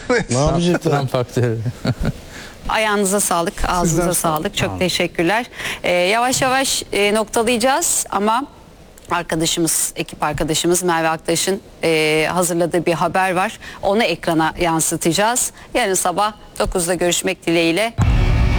Ne yapacaklar? Satranç faktörü. Ayağınıza sağlık, ağzınıza sağlık. Çok teşekkürler. Yavaş yavaş noktalayacağız ama arkadaşımız, ekip arkadaşımız Merve Aktaş'ın hazırladığı bir haber var. Onu ekrana yansıtacağız. Yarın sabah 9'da görüşmek dileğiyle.